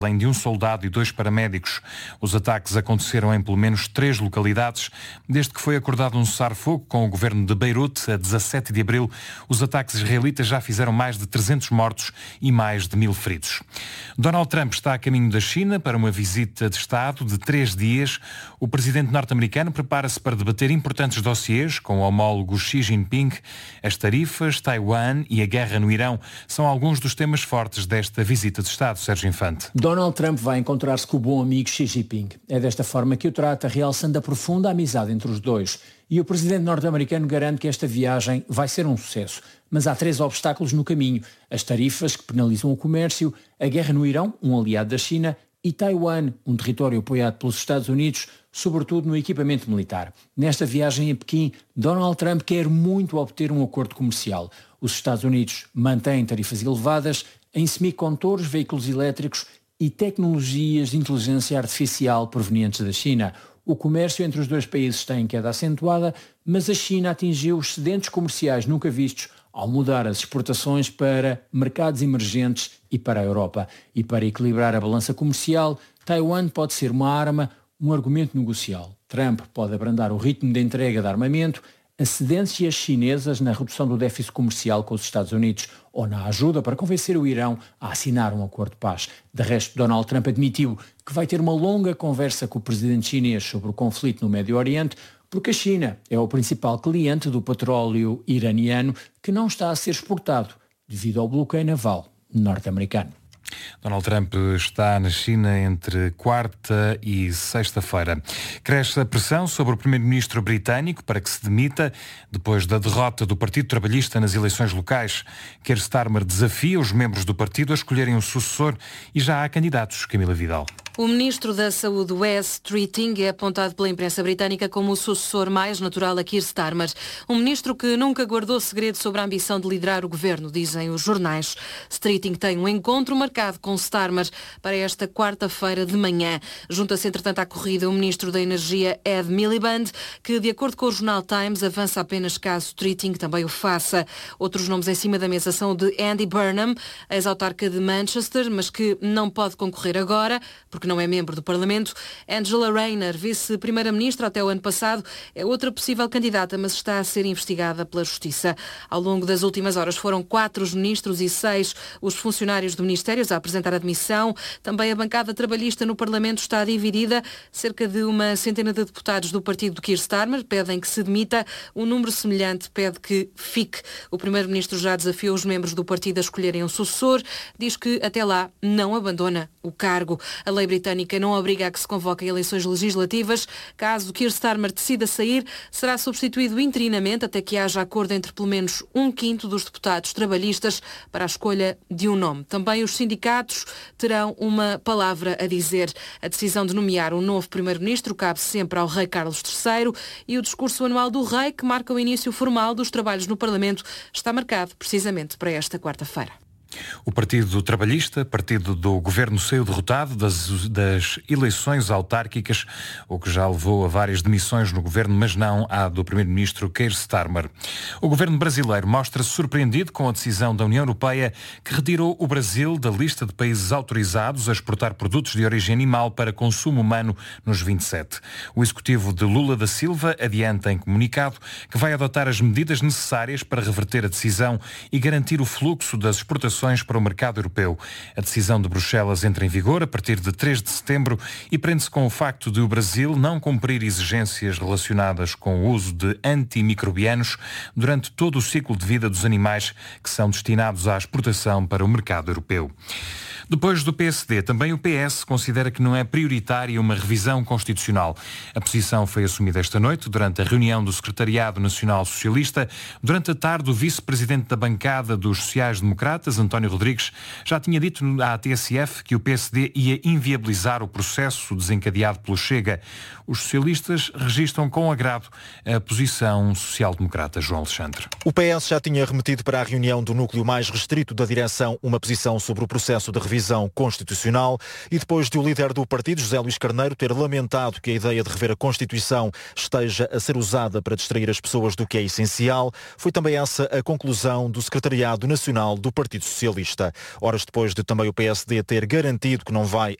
além de um soldado e 2 paramédicos. Os ataques aconteceram em pelo menos 3 localidades. Desde que foi acordado um cessar-fogo com o governo de Beirute, a 17 de abril, os ataques israelitas já fizeram mais de 300 mortos e mais de 1000 feridos. Donald Trump está a caminho da China para uma visita de Estado de 3 dias. O presidente norte-americano prepara-se para debater importantes dossiês com o homólogo Xi Jinping. As tarifas, Taiwan e a guerra no Irão são alguns dos temas fortes desta visita de Estado, Sérgio Infante. Donald Trump vai encontrar-se com o bom amigo Xi Jinping. É desta forma que o trata, realçando a profunda amizade entre os dois. E o presidente norte-americano garante que esta viagem vai ser um sucesso. Mas há 3 obstáculos no caminho. As tarifas, que penalizam o comércio, a guerra no Irão, um aliado da China, e Taiwan, um território apoiado pelos Estados Unidos, sobretudo no equipamento militar. Nesta viagem a Pequim, Donald Trump quer muito obter um acordo comercial. Os Estados Unidos mantêm tarifas elevadas em semicondutores, veículos elétricos e tecnologias de inteligência artificial provenientes da China. O comércio entre os dois países está em queda acentuada, mas a China atingiu excedentes comerciais nunca vistos ao mudar as exportações para mercados emergentes e para a Europa. E para equilibrar a balança comercial, Taiwan pode ser uma arma, um argumento negocial. Trump pode abrandar o ritmo de entrega de armamento, a cedências chinesas na redução do déficit comercial com os Estados Unidos ou na ajuda para convencer o Irão a assinar um acordo de paz. De resto, Donald Trump admitiu que vai ter uma longa conversa com o presidente chinês sobre o conflito no Médio Oriente, porque a China é o principal cliente do petróleo iraniano que não está a ser exportado devido ao bloqueio naval norte-americano. Donald Trump está na China entre quarta e sexta-feira. Cresce a pressão sobre o primeiro-ministro britânico para que se demita depois da derrota do Partido Trabalhista nas eleições locais. Keir Starmer desafia os membros do partido a escolherem um sucessor e já há candidatos. Camila Vidal. O ministro da Saúde, Wes Streeting, é apontado pela imprensa britânica como o sucessor mais natural a Keir Starmer. Um ministro que nunca guardou segredo sobre a ambição de liderar o governo, dizem os jornais. Streeting tem um encontro marcado com Starmer para esta quarta-feira de manhã. Junta-se, entretanto, à corrida o ministro da Energia, Ed Miliband, que, de acordo com o jornal Times, avança apenas caso Streeting também o faça. Outros nomes em cima da mesa são o de Andy Burnham, ex-autarca de Manchester, mas que não pode concorrer agora, porque não é membro do Parlamento. Angela Rayner, vice-primeira-ministra até o ano passado, é outra possível candidata, mas está a ser investigada pela Justiça. Ao longo das últimas horas foram 4 os ministros e 6 os funcionários de ministérios a apresentar admissão. Também a bancada trabalhista no Parlamento está dividida. Cerca de uma centena de deputados do partido de Keir Starmer pedem que se demita. Um número semelhante pede que fique. O primeiro-ministro já desafiou os membros do partido a escolherem um sucessor. Diz que até lá não abandona o cargo. A lei britânica não obriga a que se convoquem eleições legislativas. Caso Keir Starmer decida sair, será substituído interinamente até que haja acordo entre pelo menos 1/5 dos deputados trabalhistas para a escolha de um nome. Também os sindicatos terão uma palavra a dizer. A decisão de nomear um novo primeiro-ministro cabe sempre ao rei Carlos III e o discurso anual do rei, que marca o início formal dos trabalhos no Parlamento, está marcado precisamente para esta quarta-feira. O Partido Trabalhista, partido do governo, saiu derrotado das eleições autárquicas, o que já levou a várias demissões no governo, mas não à do primeiro-ministro Keir Starmer. O governo brasileiro mostra-se surpreendido com a decisão da União Europeia que retirou o Brasil da lista de países autorizados a exportar produtos de origem animal para consumo humano nos 27. O executivo de Lula da Silva adianta em comunicado que vai adotar as medidas necessárias para reverter a decisão e garantir o fluxo das exportações para o mercado europeu. A decisão de Bruxelas entra em vigor a partir de 3 de setembro e prende-se com o facto de o Brasil não cumprir exigências relacionadas com o uso de antimicrobianos durante todo o ciclo de vida dos animais que são destinados à exportação para o mercado europeu. Depois do PSD, também o PS considera que não é prioritária uma revisão constitucional. A posição foi assumida esta noite durante a reunião do Secretariado Nacional Socialista. Durante a tarde, o vice-presidente da bancada dos sociais-democratas, António Rodrigues, já tinha dito à TSF que o PSD ia inviabilizar o processo desencadeado pelo Chega. Os socialistas registram com agrado a posição social-democrata. João Alexandre. O PS já tinha remetido para a reunião do núcleo mais restrito da direção uma posição sobre o processo de revisão constitucional e depois de o líder do partido, José Luís Carneiro, ter lamentado que a ideia de rever a Constituição esteja a ser usada para distrair as pessoas do que é essencial, foi também essa a conclusão do Secretariado Nacional do Partido Socialista. Socialista. Horas depois de também o PSD ter garantido que não vai